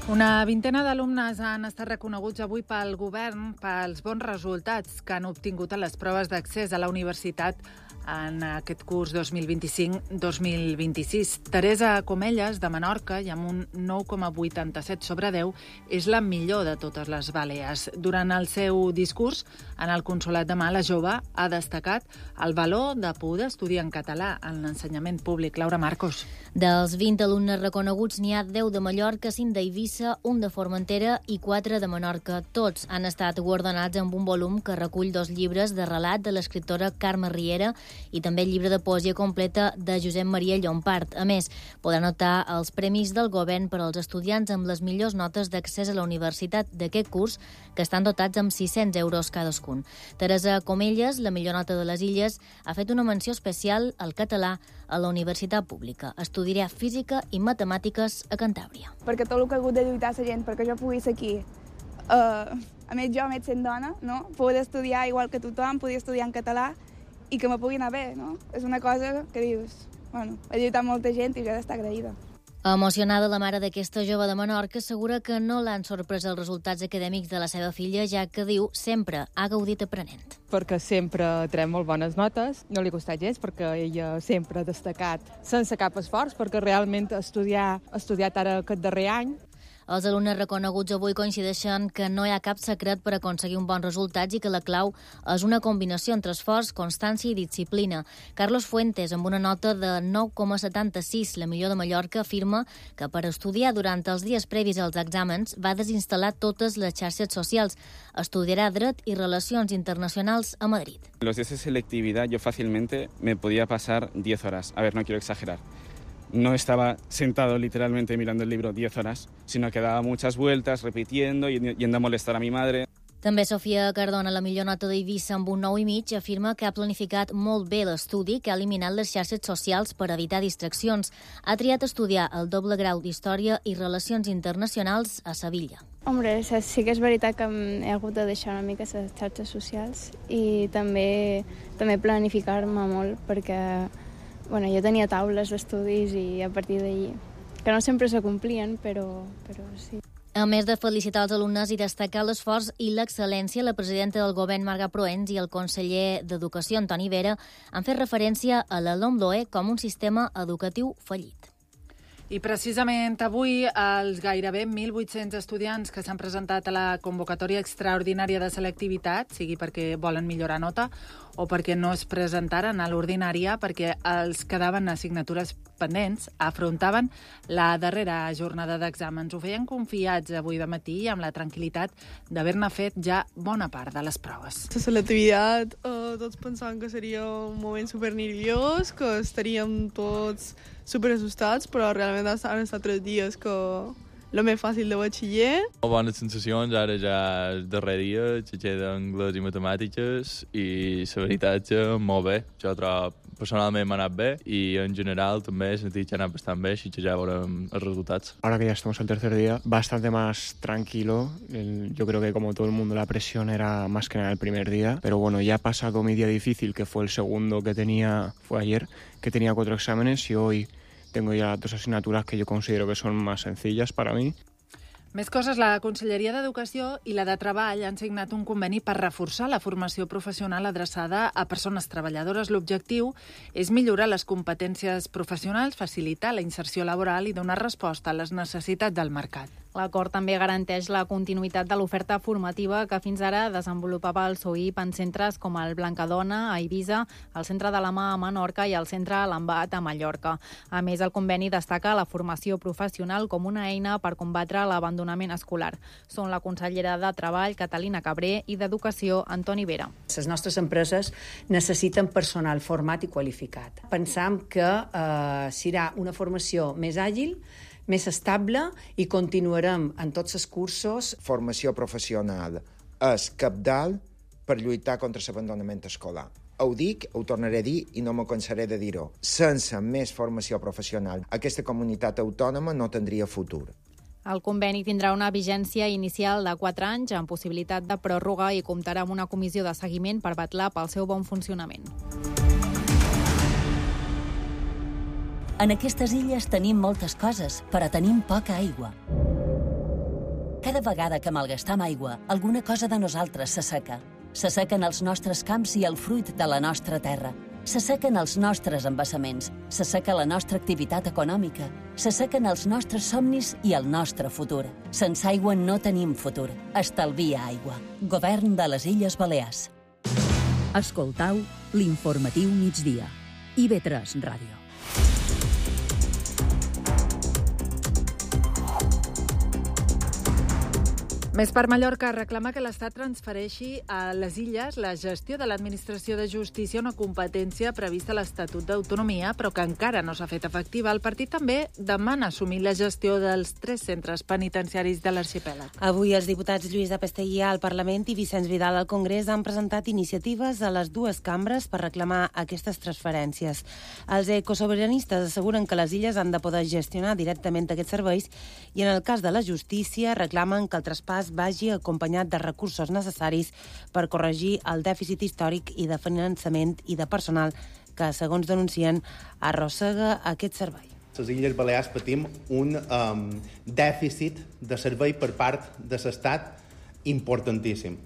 Una vintena d'alumnes han estat reconeguts avui pel govern pels bons resultats que han obtingut a les proves d'accés a la universitat en aquest curs 2025-2026. Teresa Comelles, de Menorca, i amb un 9,87 sobre 10, és la millor de totes les Balears. Durant el seu discurs en el Consolat de Mar, la jove ha destacat el valor de poder estudiar en català en l'ensenyament públic. Laura Marcos. Dels 20 alumnes reconeguts n'hi ha 10 de Mallorca, 5 d'Eivissa, 1 de Formentera i 4 de Menorca. Tots han estat guardonats amb un volum que recull 2 llibres de relat de l'escriptora Carme Riera i també el llibre de poesia completa de Josep Maria Llompart. A més, podran notar els premis del govern per als estudiants amb les millors notes d'accés a la universitat d'aquest curs, que estan dotats amb 600 euros cadascun. Teresa Comelles, la millor nota de les Illes, ha fet una menció especial al català a la universitat pública. Estudiarà física i matemàtiques a Cantàbria. Perquè tot el que ha hagut de lluitar la gent perquè jo pugui ser aquí. A més, jo, sent dona, no? Poder estudiar igual que tothom, poder estudiar en català i que me pugui anar bé, no? És una cosa que dius, bueno, ha lluitat molta gent i jo he d'estar agraïda. Emocionada, la mare d'aquesta jove de Menorca assegura que no l'han sorprès els resultats acadèmics de la seva filla, ja que diu sempre ha gaudit aprenent. Perquè sempre trem molt bones notes, no li ha costat gens perquè ella sempre ha destacat sense cap esforç, perquè realment ha estudiat ara aquest darrer any. Els alumnes reconeguts avui coincideixen que no hi ha cap secret per aconseguir un bon resultat i que la clau és una combinació entre esforç, constància i disciplina. Carlos Fuentes, amb una nota de 9,76, la millor de Mallorca, afirma que per estudiar durant els dies previs als exàmens va desinstal·lar totes les xarxes socials. Estudiarà Dret i Relacions Internacionals a Madrid. Los días de selectividad yo fácilmente me podía pasar 10 horas. A ver, no quiero exagerar. No estaba sentado literalmente mirando el libro 10 horas, sino que daba muchas vueltas, repitiendo, yendo a molestar a mi madre. També Sofia Cardona, la millor nota d'Eivissa amb un 9,5, afirma que ha planificat molt bé l'estudi, que ha eliminat les xarxes socials per evitar distraccions. Ha triat estudiar el doble grau d'Història i Relacions Internacionals a Sevilla. Hombre, sí que és veritat que he hagut de deixar una mica les xarxes socials i també planificar-me molt perquè jo tenia taules d'estudis i a partir d'ahir, que no sempre se complien, però sí. A més de felicitar els alumnes i destacar l'esforç i l'excel·lència, la presidenta del govern, Marga Proens, i el conseller d'Educació, Antoni Vera, han fet referència a la LOMLOE com un sistema educatiu fallit. I precisament avui els gairebé 1.800 estudiants que s'han presentat a la convocatòria extraordinària de selectivitat, sigui perquè volen millorar nota o perquè no es presentaren a l'ordinària perquè els quedaven assignatures pendents, afrontaven la darrera jornada d'exàmens. Ho feien confiats avui de matí amb la tranquil·litat d'haver-ne fet ja bona part de les proves. La selectivitat, tots pensaven que seria un moment supernerviós, que estaríem tots superassustats, però realment han estat 3 dies que el més fàcil de batxiller. Bones sensacions, ara ja el darrer dia, xatxer d'anglès i matemàtiques, i la veritat que molt bé. Jo trobo personalment m'ha anat bé i en general també he sentit que ha anat bastant bé, així que ja veurem els resultats. Ahora que ya estamos el tercer día, bastante más tranquilo. Yo creo que como todo el mundo la presión era más que nada el primer día, pero bueno, ya ha pasado mi día difícil, que fue el segundo que tenía, fue ayer, que tenía 4 exámenes y hoy tengo ya 2 asignaturas que yo considero que son más sencillas para mí. Més coses, la Conselleria d'Educació i la de Treball han signat un conveni per reforçar la formació professional adreçada a persones treballadores. L'objectiu és millorar les competències professionals, facilitar la inserció laboral i donar resposta a les necessitats del mercat. L'acord també garanteix la continuïtat de l'oferta formativa que fins ara desenvolupava el SOIP en centres com el Blancadona, a Eivissa, el Centre de la Mà a Menorca i el Centre Lambat a Mallorca. A més, el conveni destaca la formació professional com una eina per combatre l'abandonament escolar. Són la consellera de Treball, Catalina Cabré, i d'Educació, Antoni Vera. Les nostres empreses necessiten personal format i qualificat. Pensam que serà una formació més àgil, més estable i continuarem en tots els cursos. Formació professional és cabdal per lluitar contra l'abandonament escolar. Ho dic, ho tornaré a dir i no me cansaré de dir-ho. Sense més formació professional, aquesta comunitat autònoma no tindria futur. El conveni tindrà una vigència inicial de 4 anys amb possibilitat de pròrroga i comptarà amb una comissió de seguiment per vetllar pel seu bon funcionament. En aquestes illes tenim moltes coses, però tenim poca aigua. Cada vegada que malgastam aigua, alguna cosa de nosaltres s'asseca. S'assequen els nostres camps i el fruit de la nostra terra. S'assequen els nostres embassaments, s'asseca la nostra activitat econòmica, s'assequen els nostres somnis i el nostre futur. Sense aigua no tenim futur. Estalvia aigua. Govern de les Illes Balears. Escoltau l'informatiu migdia. IB3 Ràdio. Més per Mallorca reclama que l'Estat transfereixi a les illes la gestió de l'Administració de Justícia, una competència prevista a l'Estatut d'Autonomia, però que encara no s'ha fet efectiva. El partit també demana assumir la gestió dels 3 centres penitenciaris de l'arxipèlag. Avui els diputats Lluís de Pestellà al Parlament i Vicenç Vidal al Congrés han presentat iniciatives a les dues cambres per reclamar aquestes transferències. Els ecosobiranistes asseguren que les illes han de poder gestionar directament aquests serveis i en el cas de la justícia reclamen que el traspàs vagi acompanyat de recursos necessaris per corregir el dèficit històric i de finançament i de personal que, segons denuncien, arrossega aquest servei. Les Illes Balears patim un dèficit de servei per part de l'Estat importantíssim.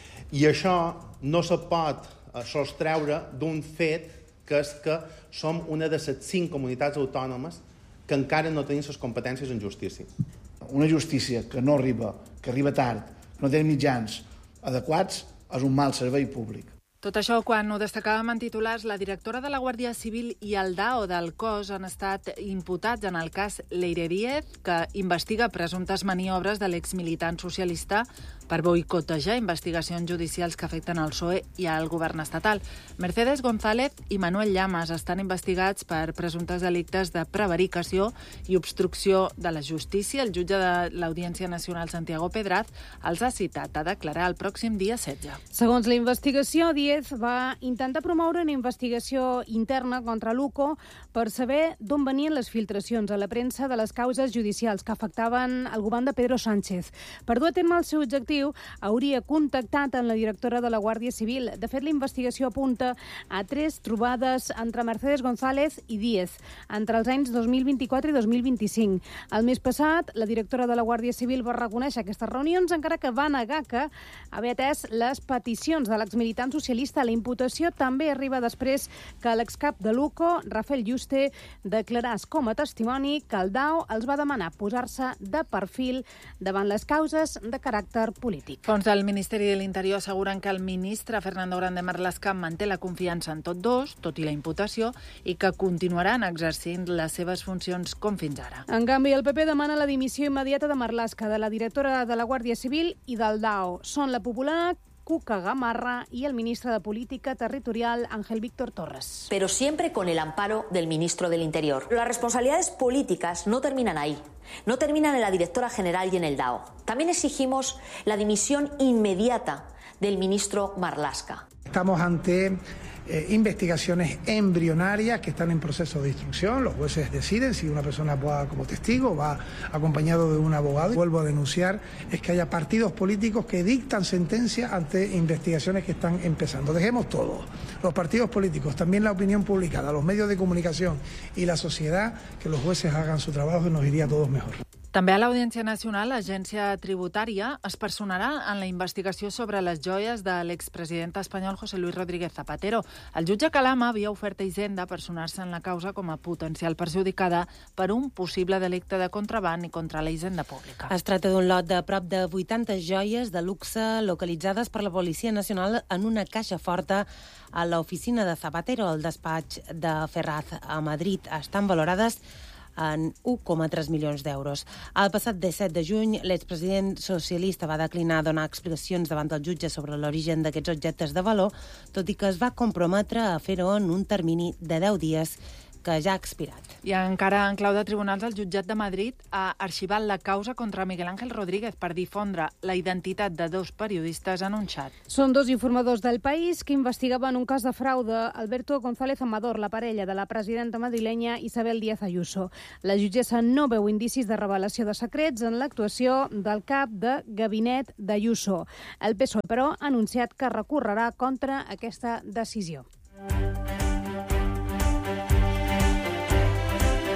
I això no se pot sostreure d'un fet que és que som una de les 5 comunitats autònomes que encara no tenim les competències en justícia. Una justícia que no arriba, que arriba tard, que no té mitjans adequats, és un mal servei públic. Tot això, quan ho destacàvem en titulars, la directora de la Guàrdia Civil i el DAO del cos han estat imputats en el cas Leire Díez, que investiga presumptes maniobres de l'exmilitant socialista per boicotejar investigacions judicials que afecten el PSOE i el govern estatal. Mercedes González i Manuel Llamas estan investigats per presumptes delictes de prevaricació i obstrucció de la justícia. El jutge de l'Audiència Nacional, Santiago Pedraz, els ha citat a declarar el pròxim dia 16. Segons la investigació, Díez va intentar promoure una investigació interna contra l'UCO per saber d'on venien les filtracions a la premsa de les causes judicials que afectaven el govern de Pedro Sánchez. Per dur a terme el seu objectiu, hauria contactat amb la directora de la Guàrdia Civil. De fet, la investigació apunta a 3 trobades entre Mercedes González i Díez entre els anys 2024 i 2025. El mes passat, la directora de la Guàrdia Civil va reconèixer aquestes reunions, encara que va negar que haver atès les peticions de l'exmilitant socialista. La imputació també arriba després que l'excap de l'UCO, Rafael Yuste, declaràs com a testimoni que el DAO els va demanar posar-se de perfil davant les causes de caràcter polític. Fons del Ministeri de l'Interior asseguren que el ministre Fernando Grande Marlaska manté la confiança en tots dos, tot i la imputació, i que continuaran exercint les seves funcions com fins ara. En canvi, el PP demana la dimissió immediata de Marlaska, de la directora de la Guàrdia Civil i del DAO. Són la Popular, Cuca Gamarra y el ministro de Política Territorial, Ángel Víctor Torres. Pero siempre con el amparo del ministro del Interior. Las responsabilidades políticas no terminan ahí. No terminan en la directora general y en el DAO. También exigimos la dimisión inmediata del ministro Marlaska. Estamos ante investigaciones embrionarias que están en proceso de instrucción. Los jueces deciden si una persona va como testigo, va acompañado de un abogado. Vuelvo a denunciar es que haya partidos políticos que dictan sentencia ante investigaciones que están empezando. Dejemos todo, los partidos políticos, también la opinión pública, los medios de comunicación y la sociedad, que los jueces hagan su trabajo y nos iría a todos mejor. També a l'Audiència Nacional, l'agència tributària es personarà en la investigació sobre les joies de l'expresident espanyol José Luis Rodríguez Zapatero. El jutge Calama havia ofert a Hisenda personar-se en la causa com a potencial perjudicada per un possible delicte de contraban i contra la Hisenda Pública. Es tracta d'un lot de prop de 80 joies de luxe localitzades per la Policia Nacional en una caixa forta a l'oficina de Zapatero, al despatx de Ferraz a Madrid. Estan valorades en 1,3 milions d'euros. El passat 17 de juny, l'expresident socialista va declinar donar explicacions davant del jutge sobre l'origen d'aquests objectes de valor, tot i que es va comprometre a fer-ho en un termini de 10 dies que ja ha expirat. I encara en clau de tribunals, el jutjat de Madrid ha arxivat la causa contra Miguel Ángel Rodríguez per difondre la identitat de 2 periodistes en un xat. Són 2 informadors del País que investigaven un cas de fraude. Alberto González Amador, la parella de la presidenta madrilenya Isabel Díaz Ayuso. La jutgessa no veu indicis de revelació de secrets en l'actuació del cap de gabinet d'Ayuso. El PSOE, però, ha anunciat que recorrerà contra aquesta decisió.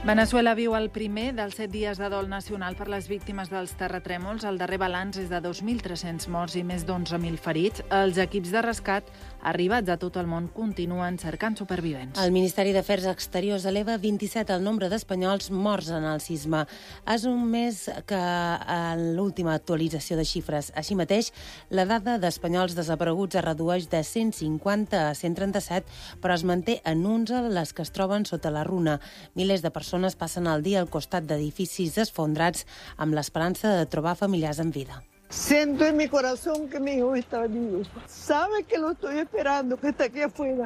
Veneçuela viu el primer dels 7 dies de dol nacional per les víctimes dels terratrèmols. El darrer balanç és de 2.300 morts i més d'11.000 ferits. Els equips de rescat arribats a tot el món continuen cercant supervivents. El Ministeri d'Afers Exteriors eleva 27 el nombre d'espanyols morts en el sisme. És un més que en l'última actualització de xifres. Així mateix, la dada d'espanyols desapareguts es redueix de 150 a 137, però es manté en 11 les que es troben sota la runa. Milers de persones passen el dia al costat d'edificis esfondrats amb l'esperança de trobar familiars en vida. Siento en mi corazón que mi hijo está vivo. Sabe que lo estoy esperando, que está aquí afuera.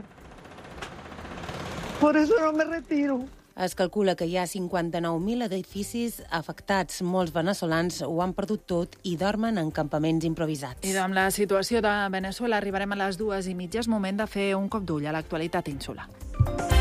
Por eso no me retiro. Es calcula que hi ha 59.000 edificis afectats. Molts veneçolans ho han perdut tot i dormen en campaments improvisats. I amb la situació de Veneçuela arribarem a les 2:30. És moment de fer un cop d'ull a l'actualitat insular.